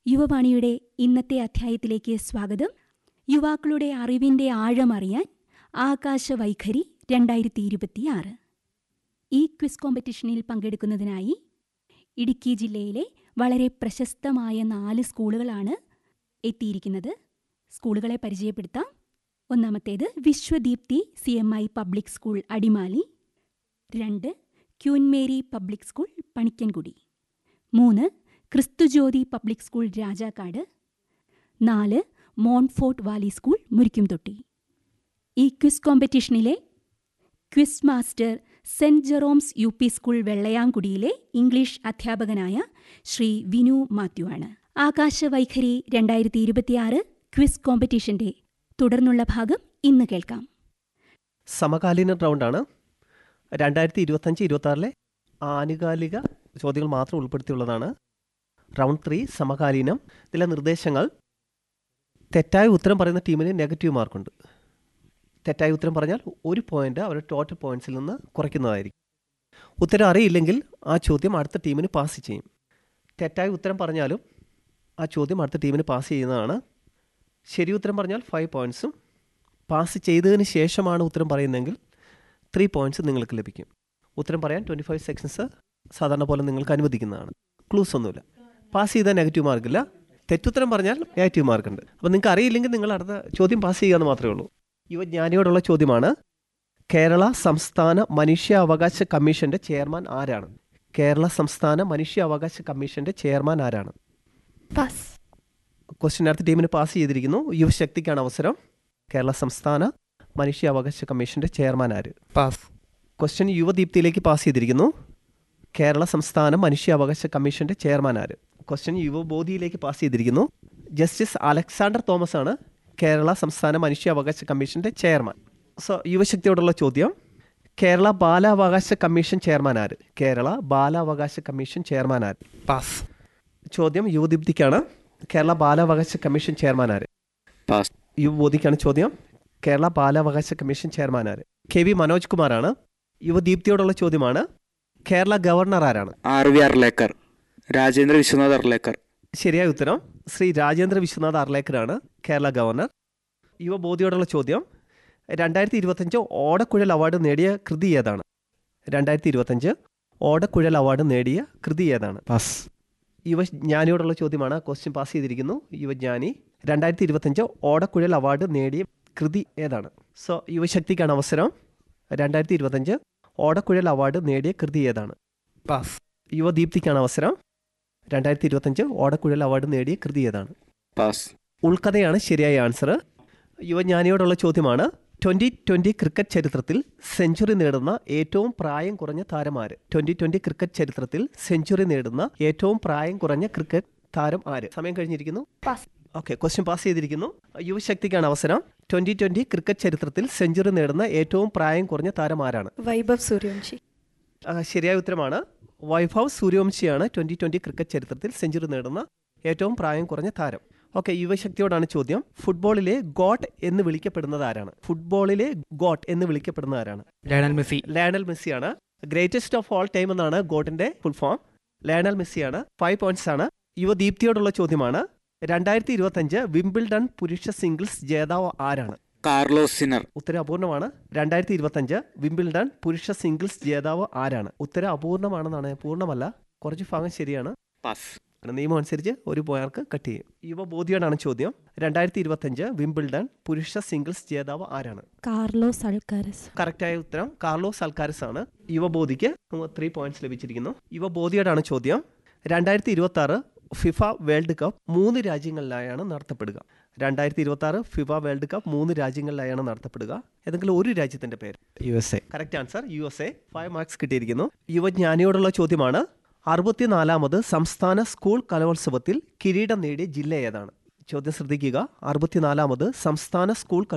യുവവാണിയുടെ ഇന്നത്തെ അധ്യായത്തിലേക്ക് സ്വാഗതം. യുവാക്കളുടെ അറിവിന്റെ ആഴമറിയാൻ ആകാശവൈഖരി 2026. ഈ ക്വിസ് കോമ്പറ്റീഷനിൽ പങ്കെടുക്കുന്നതിനായി ഇടുക്കി ജില്ലയിലെ വളരെ പ്രശസ്തമായ 4 സ്കൂളുകളാണ് എത്തിയിരിക്കുന്നത്. സ്കൂളുകളെ പരിചയപ്പെടുത്താം. ഒന്നാമത്തേത് Vishwadeepthi CMI public school Adimali, 2 queen Mary public school Panikkankudi, 3 Kristujyoti public school Rajakkad, 4 Montfort Valley school Murikkumthotti. ഈ quiz കോമ്പറ്റീഷനിലെ quiz master saint Jerome's UP school വെള്ളയാംകുടിയിലെ English അധ്യാപകനായ ശ്രീ വിനു മാത്യു ആണ്. ആകാശവൈഖരി 2026 ക്വിസ് കോമ്പറ്റീഷന്റെ തുടർന്നുള്ള ഭാഗം ഇന്ന് കേൾക്കാം. സമകാലീന റൗണ്ടാണ്. 2025-26 ആനുകാലിക ചോദ്യങ്ങൾ മാത്രം ഉൾപ്പെടുത്തിയുള്ളതാണ്. റൗണ്ട് 3 സമകാലീനം. ഇതിലെ നിർദ്ദേശങ്ങൾ: തെറ്റായ ഉത്തരം പറയുന്ന ടീമിന് നെഗറ്റീവ് മാർക്കുണ്ട്. തെറ്റായ ഉത്തരം പറഞ്ഞാൽ 1 പോയിന്റ് അവരുടെ ടോട്ടൽ പോയിന്റ്സിൽ നിന്ന് കുറയ്ക്കുന്നതായിരിക്കും. ഉത്തരം അറിയില്ലെങ്കിൽ ആ ചോദ്യം അടുത്ത ടീമിന് പാസ് ചെയ്യും. തെറ്റായ ഉത്തരം പറഞ്ഞാലും ആ ചോദ്യം അടുത്ത ടീമിന് പാസ് ചെയ്യുന്നതാണ്. ശരി ഉത്തരം പറഞ്ഞാൽ 5 പോയിന്റ്സും, പാസ് ചെയ്തതിന് ശേഷമാണ് ഉത്തരം പറയുന്നതെങ്കിൽ 3 പോയിന്റ്സ് നിങ്ങൾക്ക് ലഭിക്കും. ഉത്തരം പറയാൻ 25 സെക്കൻഡ്സ് സാധാരണ പോലെ നിങ്ങൾക്ക് അനുവദിക്കുന്നതാണ്. ക്ലൂസ് ഒന്നുമില്ല. പാസ് ചെയ്താൽ നെഗറ്റീവ് മാർക്കില്ല. തെറ്റുത്തരം പറഞ്ഞാൽ നെഗറ്റീവ് മാർക്കുണ്ട്. അപ്പോൾ നിങ്ങൾക്ക് അറിയില്ലെങ്കിൽ നിങ്ങൾ അടുത്ത ചോദ്യം പാസ് ചെയ്യുക മാത്രമേ ഉള്ളൂ. യുവജ്ഞാനിയോടുള്ള ചോദ്യമാണ്: കേരള സംസ്ഥാന മനുഷ്യാവകാശ കമ്മീഷന്റെ ചെയർമാൻ ആരാണ്? കേരള സംസ്ഥാന മനുഷ്യാവകാശ കമ്മീഷന്റെ ചെയർമാൻ ആരാണ്? പാസ്. ക്വസ്റ്റ്യൻ അടുത്ത ടീമിന് പാസ് ചെയ്തിരിക്കുന്നു. യുവശക്തിക്കാണ് അവസരം. കേരള സംസ്ഥാന മനുഷ്യാവകാശ കമ്മീഷന്റെ ചെയർമാൻ ആര്? പാസ്. ക്വസ്റ്റ്യൻ യുവദീപ്തിയിലേക്ക് പാസ് ചെയ്തിരിക്കുന്നു. കേരള സംസ്ഥാന മനുഷ്യാവകാശ കമ്മീഷന്റെ ചെയർമാൻ ആര്? ക്വസ്റ്റ്യൻ യുവബോധിയിലേക്ക് പാസ് ചെയ്തിരിക്കുന്നു. ജസ്റ്റിസ് അലക്സാണ്ടർ തോമസ് ആണ് കേരള സംസ്ഥാന മനുഷ്യാവകാശ കമ്മീഷന്റെ ചെയർമാൻ. സോ യുവശക്തിയോടുള്ള ചോദ്യം: കേരള ബാലാവകാശ കമ്മീഷൻ ചെയർമാൻ ആര്? കേരള ബാലാവകാശ കമ്മീഷൻ ചെയർമാൻ ആര്? പാസ്. ചോദ്യം യുവദീപ്തിക്കാണ്. കേരള ബാലാവകാശ കമ്മീഷൻ ചെയർമാൻ ആര്? പാസ്. യുവബോധിക്കാണ് ചോദ്യം. കേരള ബാലാവകാശ കമ്മീഷൻ ചെയർമാൻ ആര്? KV മനോജ് കുമാറാണ്. യുവദീപ്തിയോടുള്ള ചോദ്യമാണ്: കേരള ഗവർണർ ആരാണ്? RV അർലേക്കർ. രാജേന്ദ്ര വിശ്വനാഥ് അർലേക്കർ. ശരിയായ ഉത്തരം ശ്രീ രാജേന്ദ്ര വിശ്വനാഥ് അർലേക്കറാണ് കേരള ഗവർണർ. യുവബോധിയോടുള്ള ചോദ്യം: 2025 ഓടക്കുഴൽ അവാർഡ് നേടിയ കൃതി ഏതാണ്? 2025 ഓടക്കുഴൽ അവാർഡ് നേടിയ കൃതി ഏതാണ്? പാസ്. യുവജ്ഞാനിയോടുള്ള ചോദ്യമാണ്. ക്വസ്റ്റ്യൻ പാസ് ചെയ്തിരിക്കുന്നു. യുവജ്ഞാനി: 2025 ഓടക്കുഴൽ അവാർഡ് നേടിയ കൃതി ഏതാണ്? സോ യുവശക്തിക്കാണ് അവസരം. 2025 ഓടക്കുഴൽ അവാർഡ് നേടിയ കൃതി ഏതാണ്? പാസ്. യുവദീപ്തിക്കാണ് അവസരം. 2025 ഓടക്കുഴൽ അവാർഡ് നേടിയ കൃതി ഏതാണ്? പാസ്. ഉൾക്കഥയാണ് ശരിയായ ആൻസർ. യുവജ്ഞാനിയോടുള്ള ചോദ്യമാണ്: 2020 ക്രിക്കറ്റ് ചരിത്രത്തിൽ സെഞ്ചുറി നേടുന്ന ഏറ്റവും പ്രായം കുറഞ്ഞ താരം ആര്? 2020 ക്രിക്കറ്റ് ചരിത്രത്തിൽ സെഞ്ചുറി നേടുന്ന ഏറ്റവും പ്രായം കുറഞ്ഞ ക്രിക്കറ്റ് താരം ആര്? സമയം കഴിഞ്ഞിരിക്കുന്നു. പാസ്. ഓക്കെ, ക്വസ്റ്റ്യൻ പാസ് ചെയ്തിരിക്കുന്നു. യുവശക്തിക്കാണ് അവസരം. 2020 ക്രിക്കറ്റ് ചരിത്രത്തിൽ സെഞ്ചുറി നേടുന്ന ഏറ്റവും പ്രായം കുറഞ്ഞ താരം ആരാണ്? വൈഭവ് സൂര്യവംശി. ശരിയായ ഉത്തരമാണ്. വൈഭവ് സൂര്യവംശിയാണ് 2020 ക്രിക്കറ്റ് ചരിത്രത്തിൽ സെഞ്ചുറി നേടുന്ന ഏറ്റവും പ്രായം കുറഞ്ഞ താരം. ഓക്കെ, യുവശക്തിയോടാണ് ചോദ്യം. ഫുട്ബോളിലെ ഗോട്ട് എന്ന് വിളിക്കപ്പെടുന്നത് ആരാണ്? ഫുട്ബോളിലെ ഗോട്ട് എന്ന് വിളിക്കപ്പെടുന്നത് ആരാണ്? Lionel Messi. Lionel മെസ്സിയാണ്. Greatest of all time എന്നാണ് ഗോട്ടിന്റെ ഫുൾ ഫോം. ലയണൽ മെസ്സിയാണ്. 5 പോയിന്റ്സ് ആണ്. യുവദീപ്തിയോടുള്ള ചോദ്യമാണ്: 2025 വിംബിൾഡൺ പുരുഷ സിംഗിൾസ് ജേതാവ് ആരാണ്? Carlos sinner. ഉത്തരം അപൂർണമാണ്. 2025 വിംബിൾഡൺ പുരുഷ സിംഗിൾസ് ജേതാവ് ആരാണ്? ഉത്തരം അപൂർണമാണെന്നാണ്, പൂർണ്ണമല്ല. കുറച്ച് ഭാഗം ശരിയാണ്. പാസ്. നിയമം അനുസരിച്ച് 1 പോയിന്റ് കട്ട് ചെയ്യും. യുവബോധിയോടാണ് ചോദ്യം. 2025 വിംബിൾഡൺ പുരുഷ സിംഗിൾസ് ജേതാവ് ആരാണ്? Carlos Alcaraz. കറക്റ്റായ ഉത്തരം കാർലോസ് അൽക്കാരസ് ആണ്. യുവബോധിക്ക് 3 പോയിന്റ്സ് ലഭിച്ചിരിക്കുന്നു. യുവബോധിയോടാണ് ചോദ്യം. 2026 FIFA world cup 3 രാജ്യങ്ങളിലായാണ് നടത്തപ്പെടുക. 2026 FIFA world cup 3 രാജ്യങ്ങളിലായാണ് നടത്തപ്പെടുക. ഏതെങ്കിലും ഒരു രാജ്യത്തിന്റെ പേര്? USA. Correct answer USA. 5 marks കിട്ടിയിരിക്കുന്നു. യുവജ്ഞാനിയോടുള്ള ചോദ്യമാണ്: 64ാമത് സംസ്ഥാന സ്കൂൾ കലോത്സവത്തിൽ കിരീടം നേടിയ ജില്ല ഏതാണ്? ചോദ്യം ശ്രദ്ധിക്കുക. 64ാമത് സംസ്ഥാന സ്കൂൾ